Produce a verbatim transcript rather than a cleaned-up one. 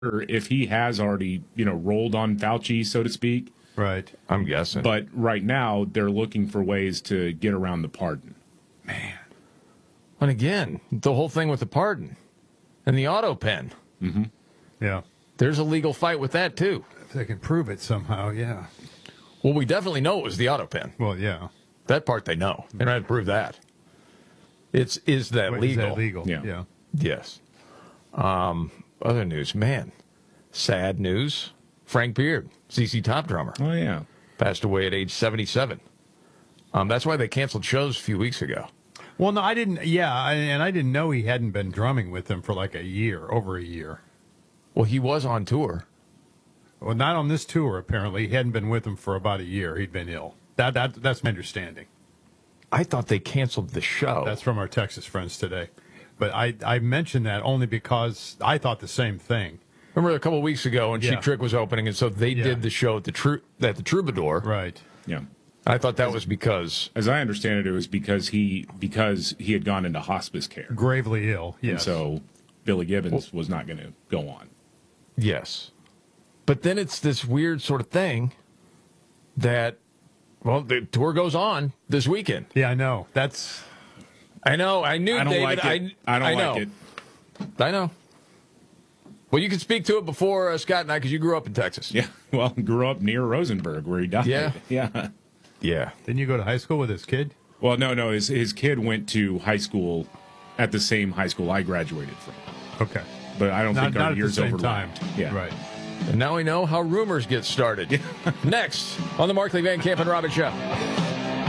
if he has already, you know, rolled on Fauci, so to speak. Right. I'm guessing. But right now, they're looking for ways to get around the pardon. Man. And again, the whole thing with the pardon and the auto pen. Mm-hmm. Yeah. There's a legal fight with that, too. If they can prove it somehow, yeah. Well, we definitely know it was the auto pen. Well, yeah. That part they know. They don't have to prove that. It's, is that Wait, legal? Is that legal? Yeah. yeah. Yes. Um, other news, man. Sad news. Frank Beard, Z Z Top drummer, Oh, yeah. passed away at age seventy-seven. Um, that's why they canceled shows a few weeks ago. Well, no, I didn't. Yeah, I, and I didn't know he hadn't been drumming with them for like a year, over a year. Well, he was on tour. Well, not on this tour, apparently. He hadn't been with them for about a year. He'd been ill. That, that That's my understanding. I thought they canceled the show. That's from our Texas friends today. But I, I mentioned that only because I thought the same thing. Remember a couple of weeks ago when Yeah. Cheap Trick was opening, and so they Yeah. did the show at the Tru- at the Troubadour. Right. Yeah. I thought that was because As I understand it, it was because he because he had gone into hospice care. Gravely ill. And Yes. so Billy Gibbons was not going to go on. yes, but then it's this weird sort of thing that, well, the tour goes on this weekend. Yeah, I know. That's. I know. I knew. I don't David, like it. I, I don't I know. like it. I know. Well, you can speak to it before uh, Scott and I, because you grew up in Texas. Yeah. Well, grew up near Rosenberg where he died. Yeah. Yeah. Yeah. Didn't you go to high school with his kid? Well, no, no. His his kid went to high school at the same high school I graduated from. Okay. But I don't Not, think not our at the years same overlapped. time. Yeah. Right. And now we know how rumors get started. Next on the Markley Van Camp and Robbins Show.